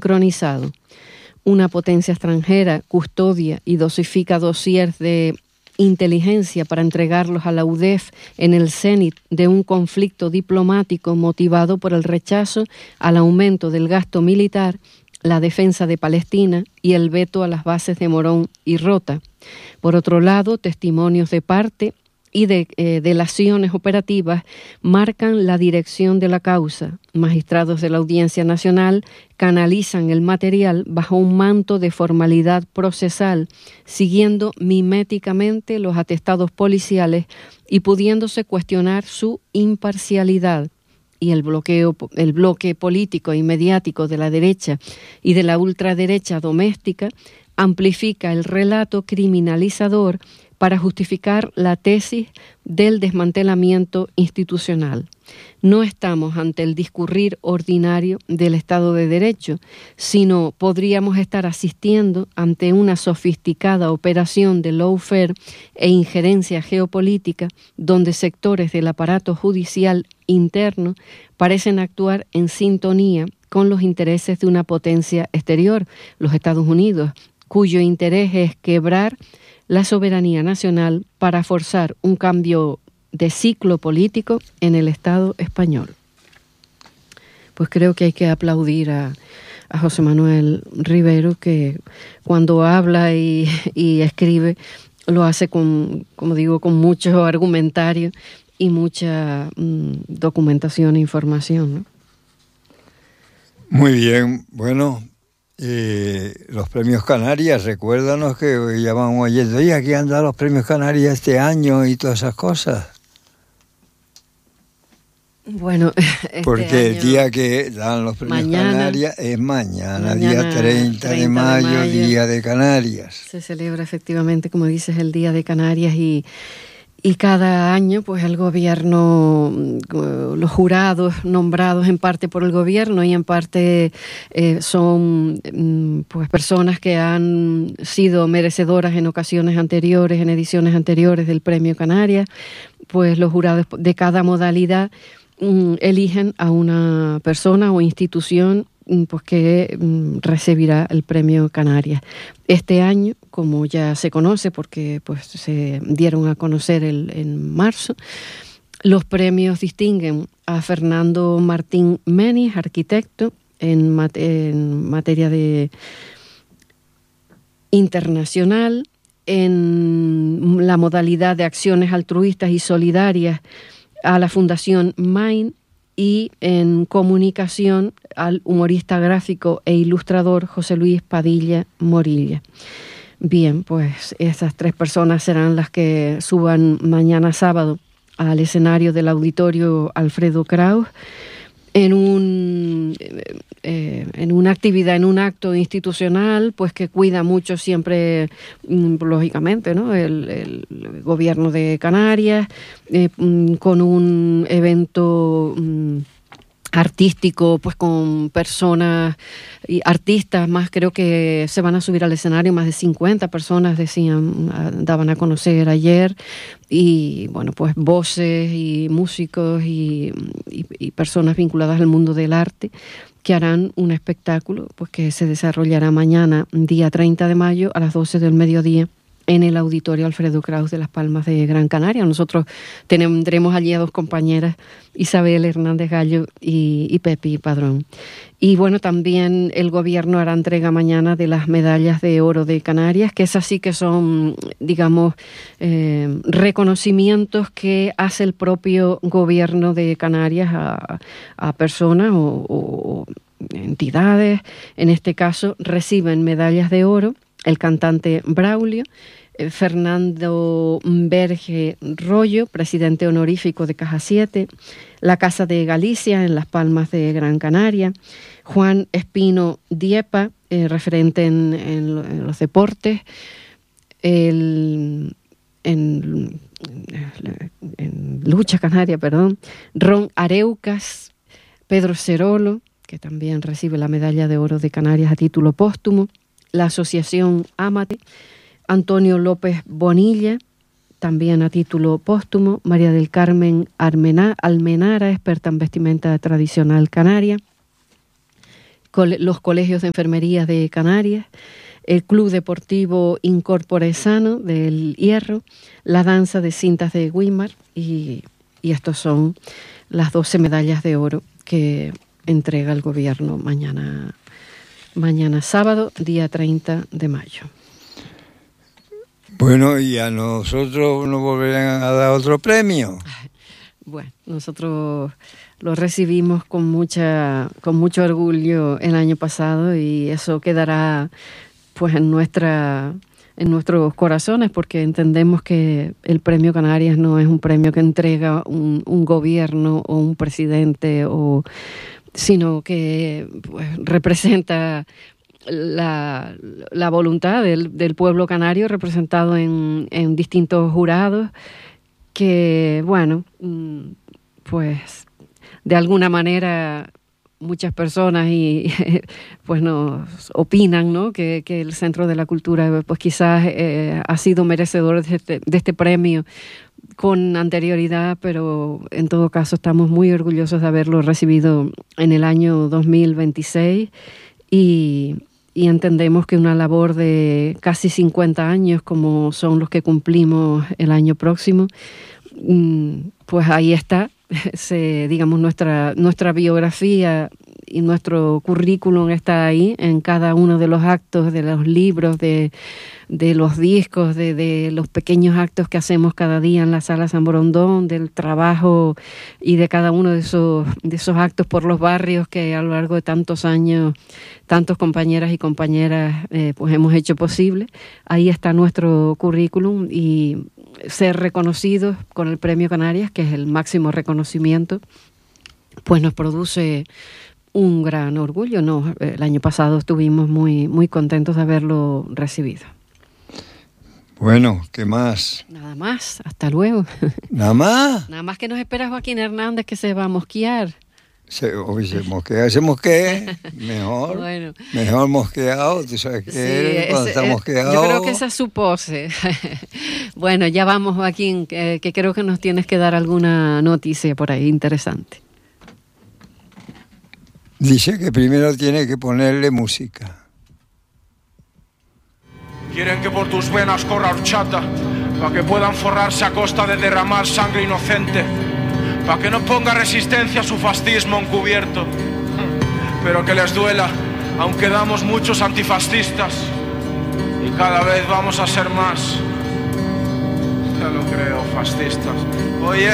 sincronizado. Una potencia extranjera custodia y dosifica dossiers de inteligencia para entregarlos a la UDEF en el cenit de un conflicto diplomático motivado por el rechazo al aumento del gasto militar, la defensa de Palestina y el veto a las bases de Morón y Rota. Por otro lado, testimonios de parte y de delaciones operativas marcan la dirección de la causa. Magistrados de la Audiencia Nacional canalizan el material bajo un manto de formalidad procesal, siguiendo miméticamente los atestados policiales y pudiéndose cuestionar su imparcialidad. Y el bloque político y mediático de la derecha y de la ultraderecha doméstica amplifica el relato criminalizador para justificar la tesis del desmantelamiento institucional. No estamos ante el discurrir ordinario del Estado de Derecho, sino podríamos estar asistiendo ante una sofisticada operación de lawfare e injerencia geopolítica donde sectores del aparato judicial interno parecen actuar en sintonía con los intereses de una potencia exterior, los Estados Unidos, cuyo interés es quebrar la soberanía nacional para forzar un cambio de ciclo político en el Estado español. Pues creo que hay que aplaudir a José Manuel Rivero, que cuando habla y escribe lo hace con mucho argumentario y mucha documentación e información, ¿no? Muy bien, bueno. Los premios Canarias, recuérdanos que ya van oyendo, oye, aquí han dado los premios Canarias este año y todas esas cosas. Bueno, porque el día que dan los premios Canarias es mañana, día 30 de mayo, Día de Canarias. Se celebra efectivamente, como dices, el Día de Canarias y cada año, pues el gobierno, los jurados nombrados en parte por el gobierno y en parte son pues personas que han sido merecedoras en ocasiones anteriores, en ediciones anteriores del Premio Canarias, pues los jurados de cada modalidad eligen a una persona o institución pues que recibirá el Premio Canarias. Este año, como ya se conoce, porque pues se dieron a conocer en marzo, los premios distinguen a Fernando Martín Menis, arquitecto, en materia de internacional, en la modalidad de acciones altruistas y solidarias a la Fundación Main, y en comunicación al humorista gráfico e ilustrador José Luis Padilla Morilla. Bien, pues esas tres personas serán las que suban mañana sábado al escenario del Auditorio Alfredo Kraus en una actividad, en un acto institucional, pues que cuida mucho siempre, lógicamente, ¿no?, el gobierno de Canarias, con un evento artístico, pues con personas y artistas más, creo que se van a subir al escenario más de 50 personas, daban a conocer ayer, y bueno, pues voces y músicos y personas vinculadas al mundo del arte que harán un espectáculo pues que se desarrollará mañana, día 30 de mayo, a las 12 del mediodía, en el Auditorio Alfredo Kraus de Las Palmas de Gran Canaria. Nosotros tendremos allí a dos compañeras, Isabel Hernández Gallo y Pepi Padrón. Y bueno, también el gobierno hará entrega mañana de las medallas de oro de Canarias, que esas sí que son, digamos, reconocimientos que hace el propio gobierno de Canarias a personas o entidades. En este caso reciben medallas de oro el cantante Braulio, Fernando Berge Rollo, presidente honorífico de Caja 7, la Casa de Galicia en Las Palmas de Gran Canaria, Juan Espino Diepa, referente en los deportes, en lucha canaria, Ron Areucas, Pedro Cerolo, que también recibe la medalla de oro de Canarias a título póstumo, la Asociación Amate, Antonio López Bonilla, también a título póstumo, María del Carmen Almenara, experta en vestimenta tradicional canaria, los colegios de enfermería de Canarias, el Club Deportivo Incorpore Sano del Hierro, la danza de cintas de Guimar y estos son las 12 medallas de oro que entrega el gobierno mañana sábado, día 30 de mayo. Bueno, ¿y a nosotros nos volverán a dar otro premio? Bueno, nosotros lo recibimos con mucho orgullo el año pasado y eso quedará pues en nuestros corazones, porque entendemos que el Premio Canarias no es un premio que entrega un gobierno o un presidente, sino que pues, representa la voluntad del pueblo canario representado en distintos jurados que, bueno, pues de alguna manera muchas personas pues nos opinan, ¿no? que el Centro de la Cultura pues quizás ha sido merecedor de este premio con anterioridad, pero en todo caso estamos muy orgullosos de haberlo recibido en el año 2026 y entendemos que una labor de casi 50 años, como son los que cumplimos el año próximo, pues ahí está, digamos, nuestra biografía y nuestro currículum está ahí en cada uno de los actos, de los libros, de los discos, de los pequeños actos que hacemos cada día en la Sala San Borondón, del trabajo y de cada uno de esos actos por los barrios que a lo largo de tantos años, tantos compañeras y compañeras pues hemos hecho posible. Ahí está nuestro currículum y ser reconocidos con el Premio Canarias, que es el máximo reconocimiento, pues nos produce un gran orgullo, ¿no? El año pasado estuvimos muy, muy contentos de haberlo recibido. Bueno, ¿qué más? Nada más, hasta luego. ¿Nada más? Nada más que nos espera Joaquín Hernández, que se va a mosquear. Se mosquea, mejor. Bueno. Mejor mosqueado, tú sabes que cuando está mosqueado. Yo creo que esa es su pose. Bueno, ya vamos, Joaquín, que creo que nos tienes que dar alguna noticia por ahí interesante. Dice que primero tiene que ponerle música. Quieren que por tus venas corra horchata, para que puedan forrarse a costa de derramar sangre inocente, para que no ponga resistencia a su fascismo encubierto. Pero que les duela, aún quedamos muchos antifascistas, y cada vez vamos a ser más. Ya lo creo, fascistas. Oye,